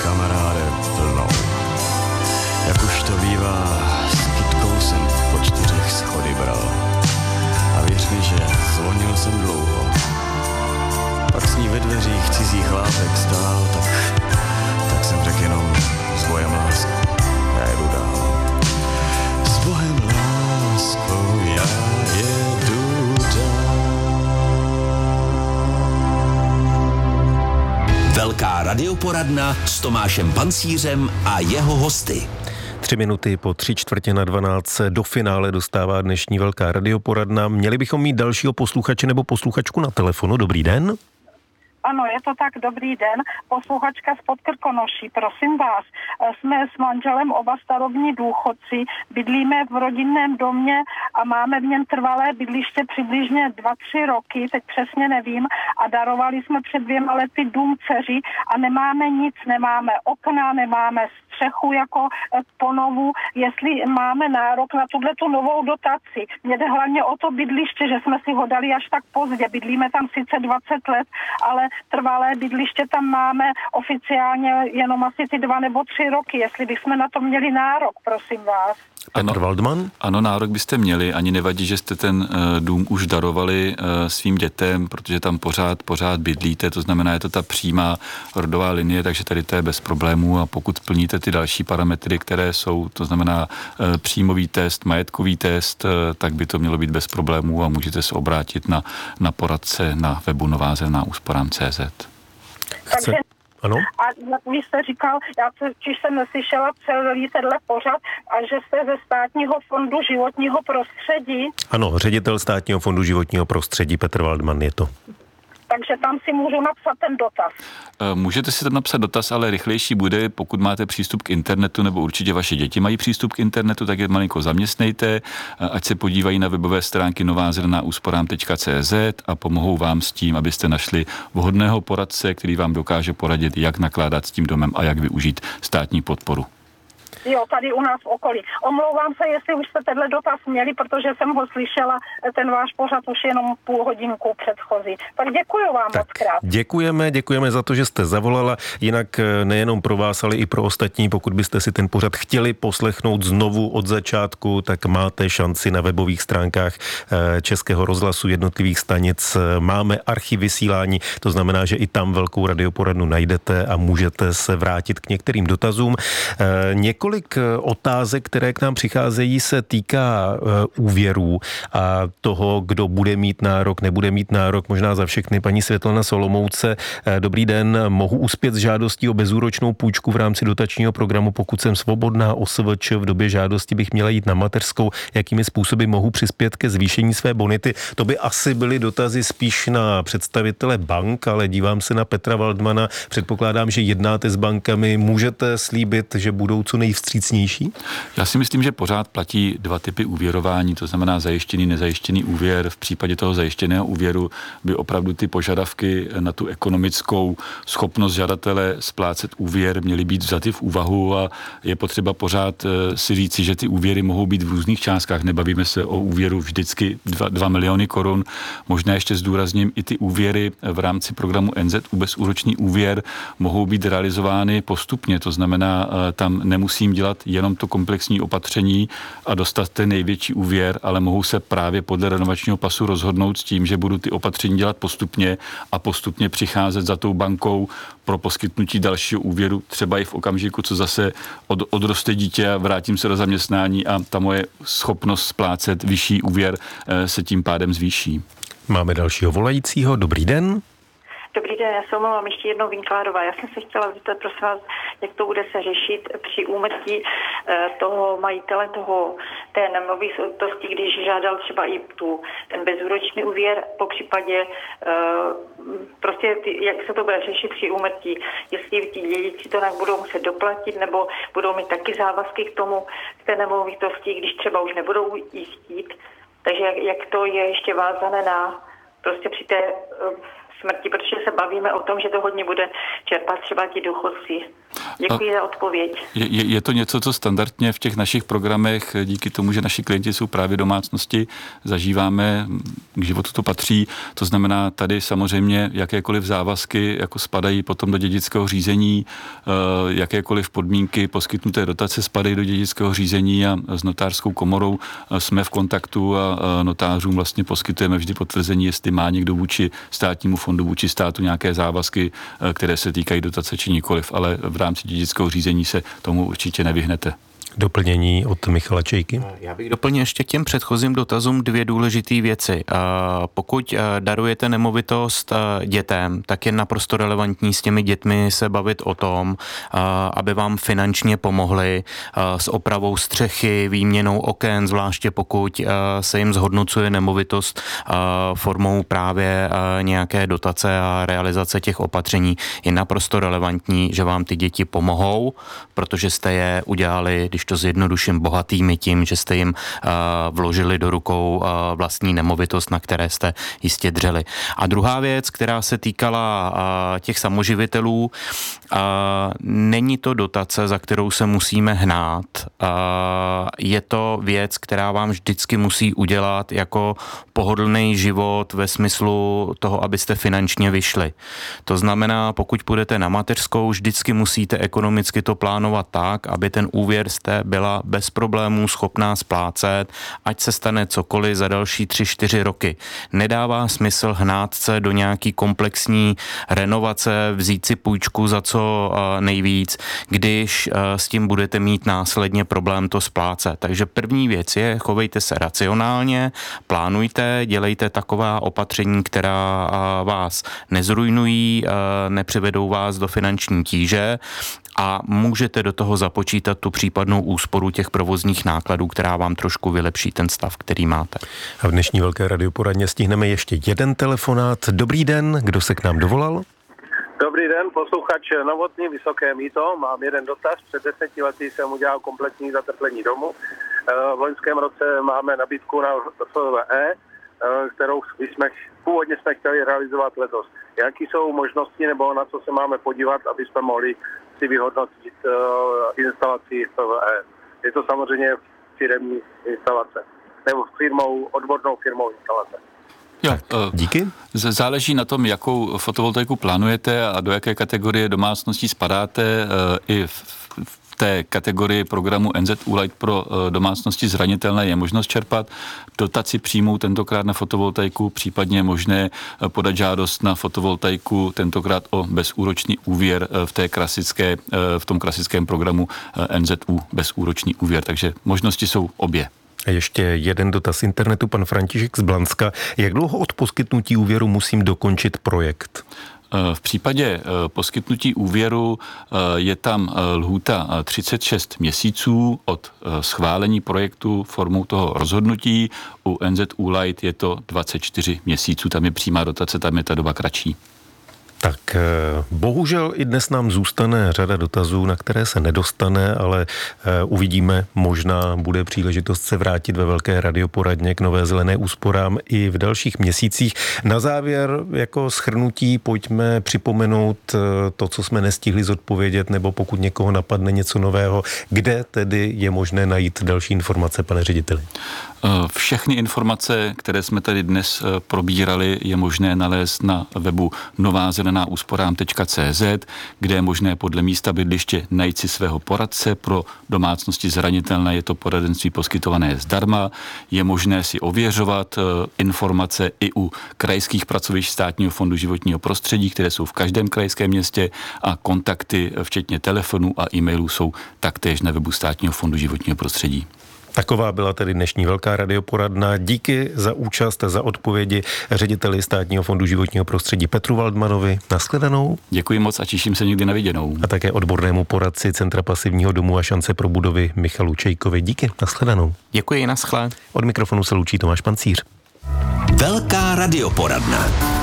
kamaráde, vlnou. Jak už to bývá, s kytkou jsem po 4 schody bral. A věř mi, že zvonil jsem dlouho. Pak s ní ve dveřích cizí chlápek stál, tak jsem řekl jenom s bojem lásku, já jedu dál. S bohem láskou já jedu dál. Velká radioporadna s Tomášem Pancířem a jeho hosty. 3 minuty po 3:45 do finále dostává dnešní velká radioporadna. Měli bychom mít dalšího posluchače nebo posluchačku na telefonu. Dobrý den. Ano, je to tak, dobrý den. Posluchačka z Podkrkonoší, prosím vás. Jsme s manželem oba starobní důchodci, bydlíme v rodinném domě a máme v něm trvalé bydliště přibližně 2-3 roky, teď přesně nevím, a darovali jsme před 2 lety dům dceři a nemáme nic, nemáme okna, nemáme střechu jako ponovu, jestli máme nárok na tu novou dotaci. Mně jde hlavně o to bydliště, že jsme si ho dali až tak pozdě. Bydlíme tam sice 20 let, ale trvalé bydliště tam máme oficiálně jenom asi ty 2 nebo 3 roky, jestli bychom na to měli nárok, prosím vás. Petr Waldman? Ano, nárok byste měli, ani nevadí, že jste ten dům už darovali svým dětem, protože tam pořád bydlíte, to znamená, je to ta přímá rodová linie, takže tady to je bez problémů a pokud splníte ty další parametry, které jsou, to znamená příjmový test, majetkový test, tak by to mělo být bez problémů a můžete se obrátit na poradce na webu novázemnaúsporám.cz. Takže ano? A jak vy jste říkal, já totiž jsem neslyšela celý tenhle pořad, a že jste ze Státního fondu životního prostředí. Ano, ředitel Státního fondu životního prostředí Petr Waldman je to. Takže tam si můžu napsat ten dotaz. Můžete si tam napsat dotaz, ale rychlejší bude, pokud máte přístup k internetu, nebo určitě vaše děti mají přístup k internetu, tak je malinko zaměstnejte, ať se podívají na webové stránky novázemnaúsporám.cz a pomohou vám s tím, abyste našli vhodného poradce, který vám dokáže poradit, jak nakládat s tím domem a jak využít státní podporu. Jo, tady u nás v okolí. Omlouvám se, jestli už jste tenhle dotaz měli, protože jsem ho slyšela, ten váš pořad už jenom půl hodinku předchozí. Tak děkuji vám moc krát. Děkujeme za to, že jste zavolala. Jinak nejenom pro vás, ale i pro ostatní, pokud byste si ten pořad chtěli poslechnout znovu od začátku, tak máte šanci na webových stránkách Českého rozhlasu jednotlivých stanic. Máme archiv vysílání, to znamená, že i tam velkou radioporadnu najdete a můžete se vrátit k některým dotazům. Několik otázek, které k nám přicházejí, se týká úvěrů a toho, kdo bude mít nárok, nebude mít nárok. Možná za všechny paní Světlana Solomouce. Dobrý den, mohu uspět s žádostí o bezúročnou půjčku v rámci dotačního programu, pokud jsem svobodná OSVČ, v době žádosti bych měla jít na mateřskou. Jakými způsoby mohu přispět ke zvýšení své bonity? To by asi byly dotazy spíš na představitele bank, ale dívám se na Petra Waldmana. Předpokládám, že jednáte s bankami. Můžete slíbit, že budou co nejvstřícnější? Já si myslím, že pořád platí 2 typy úvěrování, to znamená zajištěný, nezajištěný úvěr. V případě toho zajištěného úvěru by opravdu ty požadavky na tu ekonomickou schopnost žadatele splácet úvěr měly být vzaty v úvahu a je potřeba pořád si říci, že ty úvěry mohou být v různých částkách. Nebavíme se o úvěru vždycky 2 miliony korun. Možná ještě zdůrazním, i ty úvěry v rámci programu NZÚ bezúročný úvěr mohou být realizovány postupně, to znamená, tam nemusím dělat jenom to komplexní opatření a dostat ten největší úvěr, ale mohu se právě podle renovačního pasu rozhodnout s tím, že budu ty opatření dělat postupně a postupně přicházet za tou bankou pro poskytnutí dalšího úvěru, třeba i v okamžiku, co zase odroste dítě a vrátím se do zaměstnání a ta moje schopnost splácet vyšší úvěr se tím pádem zvýší. Máme dalšího volajícího. Dobrý den. Dobrý den, já se omlouvám ještě jednou Vinkládová. Já jsem se chtěla zeptat, prosím vás, jak to bude se řešit při úmrtí toho majitele té nemovitosti, když žádal třeba i ten bezúročný úvěr, po případě prostě jak se to bude řešit při úmrtí, jestli ti dědici to budou muset doplatit, nebo budou mít taky závazky k té nemovitosti, když třeba už nebudou jí chtít. Takže jak to je ještě vázané na prostě při té smrti, protože se bavíme o tom, že to hodně bude čerpat třeba ti důchodci. Děkuji za odpověď. Je to něco, co standardně v těch našich programech, díky tomu, že naši klienti jsou právě domácnosti, zažíváme, k životu to patří. To znamená, tady samozřejmě jakékoliv závazky jako spadají potom do dědického řízení, jakékoliv podmínky poskytnuté dotace spadají do dědického řízení a s notářskou komorou jsme v kontaktu a notářům vlastně poskytujeme vždy potvrzení, jestli má někdo vůči státnímu fondu, vůči státu nějaké závazky, které se týkají dotace či nikoliv, ale v rámci dědického řízení se tomu určitě nevyhnete. Doplnění od Michala Čejky. Já bych doplnil ještě k těm předchozím dotazům 2 důležité věci. Pokud darujete nemovitost dětem, tak je naprosto relevantní s těmi dětmi se bavit o tom, aby vám finančně pomohli s opravou střechy, výměnou oken, zvláště pokud se jim zhodnocuje nemovitost formou právě nějaké dotace a realizace těch opatření. Je naprosto relevantní, že vám ty děti pomohou, protože jste je udělali, když to zjednoduším, bohatými tím, že jste jim vložili do rukou vlastní nemovitost, na které jste jistě dřeli. A druhá věc, která se týkala těch samoživitelů, není to dotace, za kterou se musíme hnát. Je to věc, která vám vždycky musí udělat jako pohodlný život ve smyslu toho, abyste finančně vyšli. To znamená, pokud půjdete na mateřskou, vždycky musíte ekonomicky to plánovat tak, aby ten úvěr jste byla bez problémů schopná splácet, ať se stane cokoliv za další 3-4 roky. Nedává smysl hnát se do nějaký komplexní renovace, vzít si půjčku za co nejvíc, když s tím budete mít následně problém to splácet. Takže první věc je, chovejte se racionálně, plánujte, dělejte taková opatření, která vás nezrujnují, nepřivedou vás do finanční tíže a můžete do toho započítat tu případnou úsporu těch provozních nákladů, která vám trošku vylepší ten stav, který máte. A v dnešní velké radioporadně stihneme ještě jeden telefonát. Dobrý den, kdo se k nám dovolal? Dobrý den, posluchač Novotný, Vysoké Mýto. Mám jeden dotaz. Před 10 lety jsem udělal kompletní zateplení domu. V loňském roce máme nabídku na FVE, kterou původně jsme chtěli realizovat letos. Jaký jsou možnosti nebo na co se máme podívat, aby jsme mohli si vyhodnotit instalaci FVE? Je to samozřejmě firemní instalace nebo odbornou firmou instalace. Jo, díky. Záleží na tom, jakou fotovoltaiku plánujete a do jaké kategorie domácností spadáte. I v té kategorii programu NZÚ Light pro domácnosti zranitelné je možnost čerpat dotaci přímou tentokrát na fotovoltaiku, případně je možné podat žádost na fotovoltaiku tentokrát o bezúročný úvěr v tom klasickém programu NZÚ bezúročný úvěr. Takže možnosti jsou obě. A ještě jeden dotaz internetu, pan František z Blanska. Jak dlouho od poskytnutí úvěru musím dokončit projekt? V případě poskytnutí úvěru je tam lhůta 36 měsíců od schválení projektu formou toho rozhodnutí. U NZÚ Light je to 24 měsíců, tam je přímá dotace, tam je ta doba kratší. Tak bohužel i dnes nám zůstane řada dotazů, na které se nedostane, ale uvidíme, možná bude příležitost se vrátit ve velké radioporadně k Nové zelené úsporám i v dalších měsících. Na závěr jako shrnutí pojďme připomenout to, co jsme nestihli zodpovědět, nebo pokud někoho napadne něco nového, kde tedy je možné najít další informace, pane řediteli? Všechny informace, které jsme tady dnes probírali, je možné nalézt na webu novazelenáúsporám.cz, kde je možné podle místa bydliště najít si svého poradce. Pro domácnosti zranitelné je to poradenství poskytované zdarma. Je možné si ověřovat informace i u krajských pracovišť Státního fondu životního prostředí, které jsou v každém krajském městě, a kontakty, včetně telefonů a e-mailů, jsou taktéž na webu Státního fondu životního prostředí. Taková byla tedy dnešní velká radioporadna. Díky za účast a za odpovědi řediteli Státního fondu životního prostředí Petru Waldmanovi. Nashledanou. Děkuji moc a těším se někdy na viděnou. A také odbornému poradci Centra pasivního domu a šance pro budovy Michalu Čejkovi. Díky, nashledanou. Děkuji, naschle. Od mikrofonu se loučí Tomáš Pancíř. Velká radioporadna.